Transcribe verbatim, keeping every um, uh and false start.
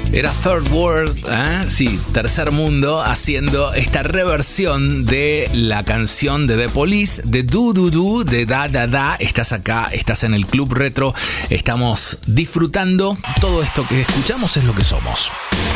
Era Third World, ¿eh? Sí, Tercer Mundo, haciendo esta reversión de la canción de The Police, de Do Do Do, de Da Da Da. Estás acá, estás en el Club Retro, estamos disfrutando. Todo esto que escuchamos es lo que somos.